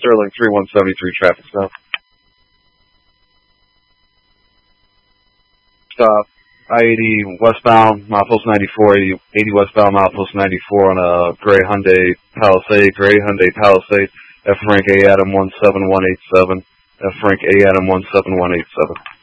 Sterling 3173 traffic stop. Stop. I-80 westbound, milepost 94, 80 westbound, milepost 94 on a gray Hyundai Palisade, F. Frank A. Adam 17187, F. Frank A. Adam 17187.